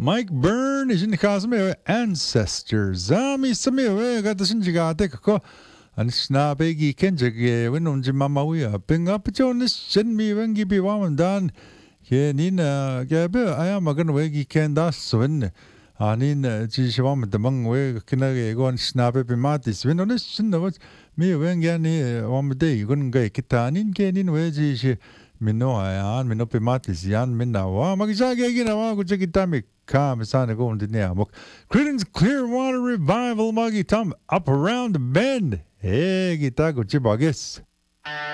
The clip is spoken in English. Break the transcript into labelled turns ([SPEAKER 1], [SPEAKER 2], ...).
[SPEAKER 1] Mike Byrne is in Casme ancestors. Ami Samio got the Sinjigate Kako and Snabegi Kenjag when on Jimamawi ping up Jonas send me when give you one done. Nina Gabe, I am a gun wagi can das win. Anin Jishwam the Mung way can I go and snap up in Martis. When on this what me when Gani one day you couldn't get Kitanin getting where she. Mino ayan, mino pimatis yan, minawa. Magisagi ginawa ko chikitami kam sana ko hindi niya. Creedence Clearwater Revival magi tam up around the bend. Hey, kita ko chibagis.